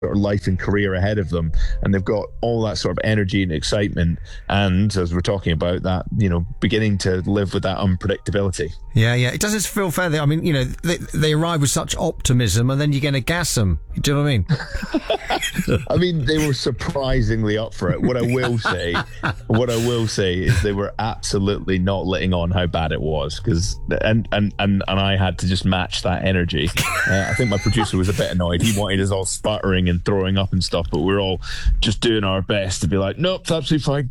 of life and career ahead of them, and they've got all that sort of energy and excitement, and as we're talking about that, beginning to live with that unpredictability. Yeah, it doesn't feel fair. I mean, they arrive with such optimism, and then you're going to gas them. Do you know what I mean? I mean, they were surprisingly up for it. What I will say is they were absolutely not letting on how bad it was, and I had to just match that energy. I think my producer was a bit annoyed. He wanted us all sputtering and throwing up and stuff, but we're all just doing our best to be like, nope, it's absolutely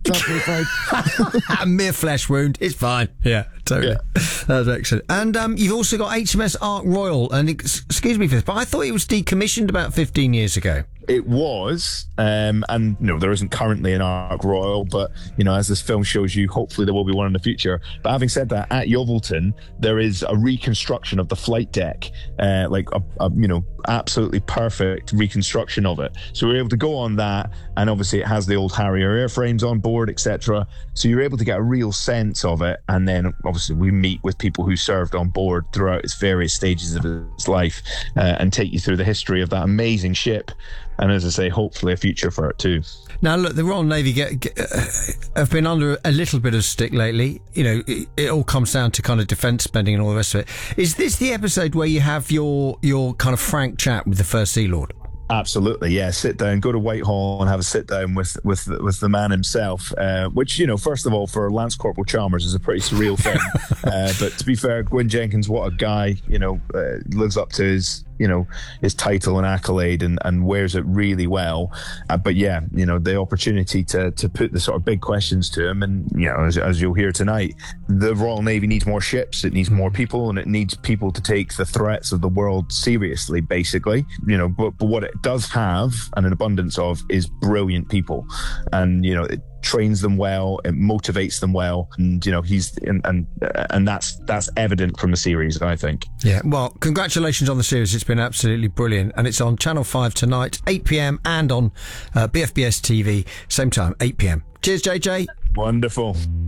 fine. Mere flesh wound, it's fine. Yeah, totally. Yeah. That's excellent. And you've also got HMS Ark Royal, and excuse me for this, but I thought it was decommissioned about 15 years ago. It was, and there isn't currently an Ark Royal, but as this film shows you, hopefully there will be one in the future. But having said that, at Yeovilton there is a reconstruction of the flight deck, like a absolutely perfect reconstruction of it. So we're able to go on that, and obviously it has the old Harrier airframes on board, etc. So you're able to get a real sense of it, and then obviously we meet with people who served on board throughout its various stages of its life, and take you through the history of that amazing ship. And as I say, hopefully a future for it too. Now, look, the Royal Navy have been under a little bit of stick lately. It all comes down to kind of defence spending and all the rest of it. Is this the episode where you have your kind of frank chat with the First Sea Lord? Absolutely, yeah. Sit down, go to Whitehall and have a sit down with the man himself, which, first of all, for Lance Corporal Chalmers is a pretty surreal thing. But to be fair, Gwyn Jenkins, what a guy, lives up to his title and accolade, and wears it really well. But yeah, the opportunity to put the sort of big questions to him, and as you'll hear tonight, the Royal Navy needs more ships, it needs more people, and it needs people to take the threats of the world seriously, basically. But what it does have, and an abundance of, is brilliant people, and it trains them well, it motivates them well, and he's and that's evident from the series, I think. Yeah, well, congratulations on the series. It's been absolutely brilliant, and it's on Channel 5 tonight, 8 p.m, and on BFBS TV same time, 8 p.m. Cheers, JJ. Wonderful.